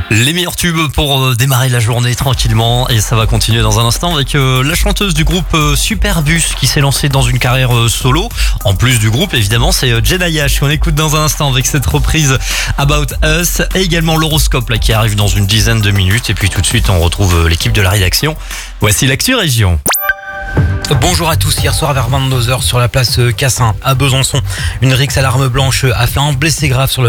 Les meilleurs tubes pour démarrer la journée tranquillement, et ça va continuer dans un instant avec la chanteuse du groupe Superbus qui s'est lancée dans une carrière solo. En plus du groupe, évidemment, c'est Jenayash qu'on écoute dans un instant avec cette reprise About Us, et également l'horoscope là qui arrive dans une dizaine de minutes. Et puis tout de suite, on retrouve l'équipe de la rédaction. Voici l'actu région. Bonjour à tous. Hier soir vers 22h sur la place Cassin à Besançon, une rixe à l'arme blanche a fait un blessé grave sur le